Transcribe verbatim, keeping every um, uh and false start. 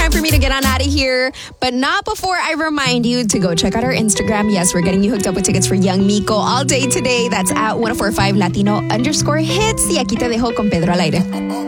time for me to get on out of here, but not before I remind you to go check out our Instagram. Yes, we're getting you hooked up with tickets for Young Miko all day today. That's at ten forty-five Latino underscore hits. Y aquí te dejo con Pedro al aire.